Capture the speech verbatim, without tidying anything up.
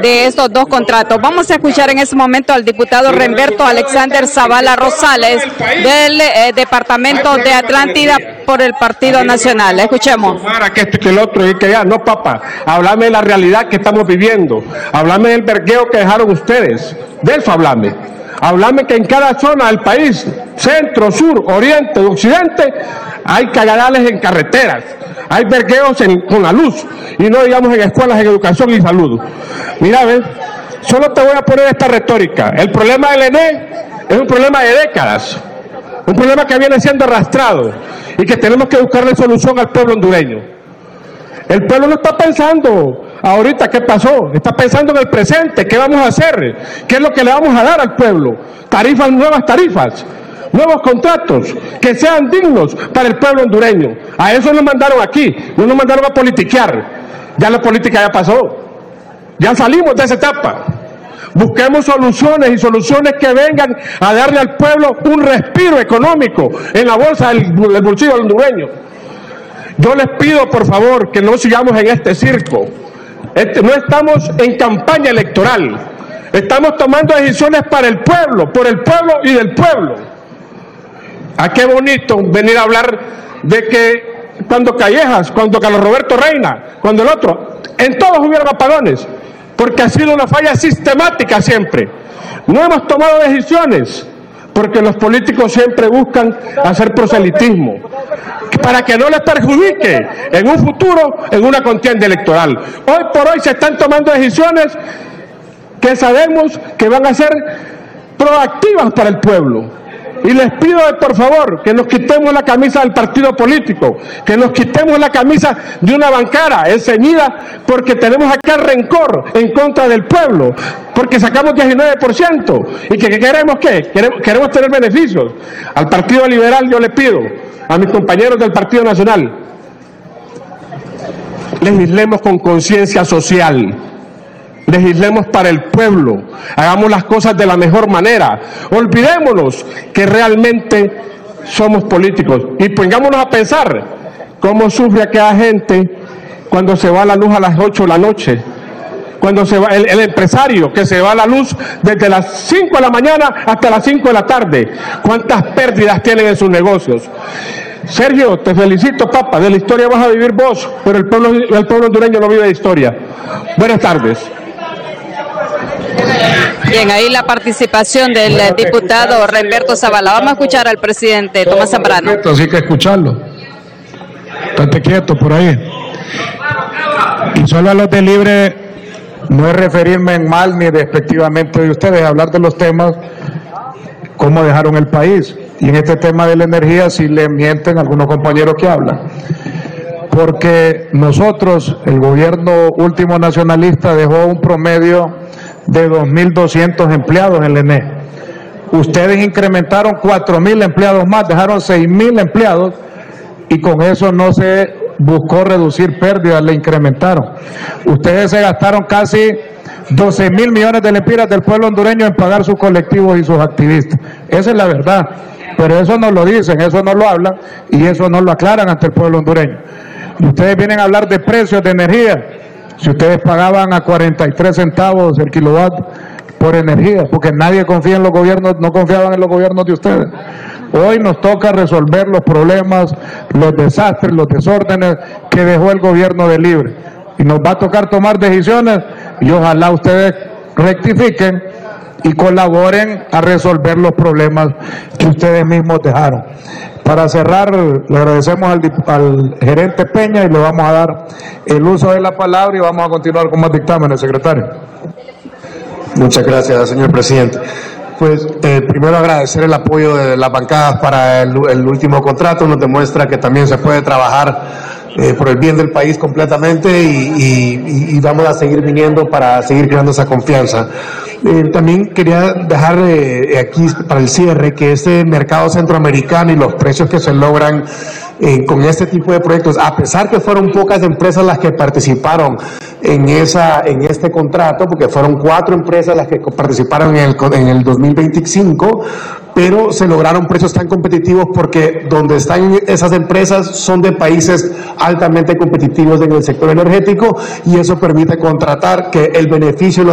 de estos dos contratos. Vamos a escuchar en ese momento al diputado Remberto Alexander Zavala Rosales del eh, departamento de Atlántida por el Partido Nacional. Escuchemos. Que esto y que el otro y que ya, no, papá, háblame de la realidad que estamos viviendo, háblame del vergueo que dejaron ustedes, de eso háblame. Háblame que en cada zona del país, centro, sur, oriente, occidente, hay cagadales en carreteras, hay vergueos en, con la luz, y no digamos en escuelas, en educación y salud. Mira, ves, solo te voy a poner esta retórica. El problema del E N E es un problema de décadas, un problema que viene siendo arrastrado y que tenemos que buscarle solución al pueblo hondureño. El pueblo no está pensando ahorita qué pasó, está pensando en el presente, qué vamos a hacer, qué es lo que le vamos a dar al pueblo, tarifas, nuevas tarifas, nuevos contratos, que sean dignos para el pueblo hondureño. A eso nos mandaron aquí, no nos mandaron a politiquear, ya la política ya pasó, ya salimos de esa etapa. Busquemos soluciones y soluciones que vengan a darle al pueblo un respiro económico en la bolsa del, del bolsillo del hondureño. Yo les pido por favor que no sigamos en este circo. Este, no estamos en campaña electoral, estamos tomando decisiones para el pueblo, por el pueblo y del pueblo. ¿A qué bonito venir a hablar de que cuando Callejas, cuando Carlos Roberto Reina, cuando el otro, en todos hubieron apagones, porque ha sido una falla sistemática siempre. No hemos tomado decisiones, porque los políticos siempre buscan hacer proselitismo, para que no les perjudique en un futuro, en una contienda electoral. Hoy por hoy se están tomando decisiones que sabemos que van a ser proactivas para el pueblo. Y les pido por favor que nos quitemos la camisa del partido político, que nos quitemos la camisa de una bancada enceñida, porque tenemos acá rencor en contra del pueblo, porque sacamos diecinueve por ciento. ¿Y que, que queremos qué? Queremos, queremos tener beneficios. Al Partido Liberal yo le pido, a mis compañeros del Partido Nacional, legislemos con conciencia social. Legislemos para el pueblo, hagamos las cosas de la mejor manera, olvidémonos que realmente somos políticos y pongámonos a pensar cómo sufre aquella gente cuando se va la luz a las ocho de la noche, cuando se va el, el empresario que se va la luz desde las cinco de la mañana hasta las cinco de la tarde, cuántas pérdidas tienen en sus negocios. Sergio, te felicito, papá, de la historia vas a vivir vos, pero el pueblo, el pueblo hondureño no vive de historia. Buenas tardes. Bien, ahí la participación del bueno, diputado Remberto Zavala. Vamos a escuchar al presidente Tomás Zambrano. Así que escucharlo. Estate quieto por ahí. Y solo a los de Libre, no es referirme en mal ni despectivamente de ustedes, hablar de los temas, cómo dejaron el país. Y en este tema de la energía sí le mienten algunos compañeros que hablan. Porque nosotros, el gobierno último nacionalista, dejó un promedio de dos mil doscientos empleados en el E N E. Ustedes incrementaron cuatro mil empleados más, dejaron seis mil empleados y con eso no se buscó reducir pérdidas, le incrementaron. Ustedes se gastaron casi doce mil millones de lempiras del pueblo hondureño en pagar sus colectivos y sus activistas. Esa es la verdad, pero eso no lo dicen, eso no lo hablan y eso no lo aclaran ante el pueblo hondureño. Y ustedes vienen a hablar de precios de energía. Si ustedes pagaban a cuarenta y tres centavos el kilowatt por energía, porque nadie confía en los gobiernos, no confiaban en los gobiernos de ustedes. Hoy nos toca resolver los problemas, los desastres, los desórdenes que dejó el gobierno de Libre. Y nos va a tocar tomar decisiones y ojalá ustedes rectifiquen y colaboren a resolver los problemas que ustedes mismos dejaron. Para cerrar, le agradecemos al, al gerente Peña y le vamos a dar el uso de la palabra y vamos a continuar con más dictámenes, secretario. Muchas gracias, señor presidente. Pues eh, primero agradecer el apoyo de las bancadas para el, el último contrato, nos demuestra que también se puede trabajar eh, por el bien del país completamente y, y, y vamos a seguir viniendo para seguir creando esa confianza. Eh, también quería dejar eh, aquí para el cierre que este mercado centroamericano y los precios que se logran eh, con este tipo de proyectos, a pesar que fueron pocas empresas las que participaron en esa en este contrato, porque fueron cuatro empresas las que participaron en el, en el dos mil veinticinco, pero se lograron precios tan competitivos porque donde están esas empresas son de países altamente competitivos en el sector energético y eso permite contratar que el beneficio